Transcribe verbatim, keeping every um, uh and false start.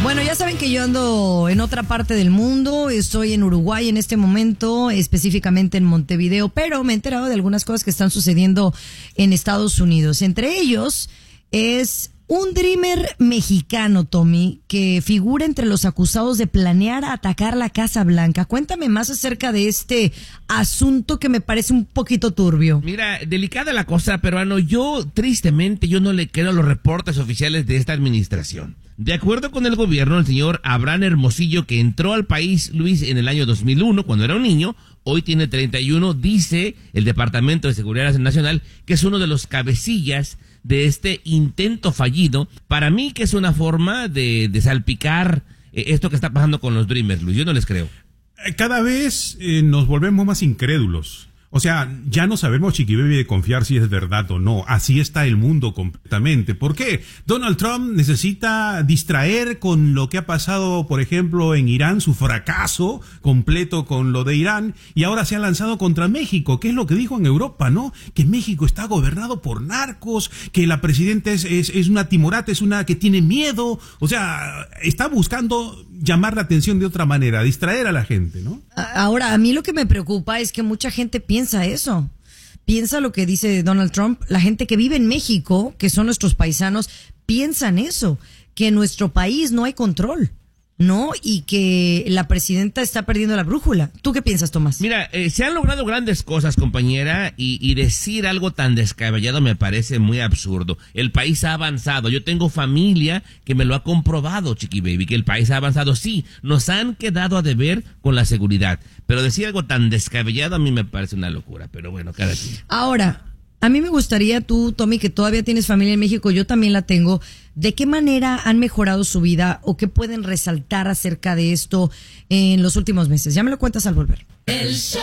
Bueno, ya saben que yo ando en otra parte del mundo, estoy en Uruguay en este momento, específicamente en Montevideo, pero me he enterado de algunas cosas que están sucediendo en Estados Unidos. Entre ellos es un dreamer mexicano, Tommy, que figura entre los acusados de planear atacar la Casa Blanca. Cuéntame más acerca de este asunto que me parece un poquito turbio. Mira, delicada la cosa, peruano. Yo, tristemente, yo no le creo a los reportes oficiales de esta administración. De acuerdo con el gobierno, el señor Abraham Hermosillo, que entró al país, Luis, en el año dos mil uno, cuando era un niño, hoy tiene treinta y uno, dice el Departamento de Seguridad Nacional que es uno de los cabecillas de este intento fallido. Para mí que es una forma de, de salpicar eh, esto que está pasando con los Dreamers, Luis. Yo no les creo. Cada vez eh, nos volvemos más incrédulos. O sea, ya no sabemos, Chiqui Baby, de confiar si es verdad o no. Así está el mundo completamente. ¿Por qué? Donald Trump necesita distraer con lo que ha pasado, por ejemplo, en Irán, su fracaso completo con lo de Irán, y ahora se ha lanzado contra México, que es lo que dijo en Europa, ¿no? Que México está gobernado por narcos, que la presidenta es, es, es una timorata, es una que tiene miedo. O sea, está buscando llamar la atención de otra manera, distraer a la gente, ¿no? Ahora, a mí lo que me preocupa es que mucha gente piensa eso. Piensa lo que dice Donald Trump. La gente que vive en México, que son nuestros paisanos, piensan eso, que en nuestro país no hay control, ¿no? Y que la presidenta está perdiendo la brújula. ¿Tú qué piensas, Tomás? Mira, eh, se han logrado grandes cosas, compañera, y, y decir algo tan descabellado me parece muy absurdo. El país ha avanzado. Yo tengo familia que me lo ha comprobado, Chiqui Baby, que el país ha avanzado. Sí, nos han quedado a deber con la seguridad, pero decir algo tan descabellado a mí me parece una locura. Pero bueno, cada quien. Ahora, a mí me gustaría, tú, Tommy, que todavía tienes familia en México, yo también la tengo, ¿de qué manera han mejorado su vida o qué pueden resaltar acerca de esto en los últimos meses? Ya me lo cuentas al volver. El show